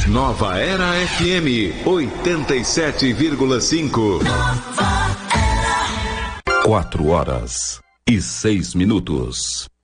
Nova Era FM 87,5. 4 horas e 6 minutos.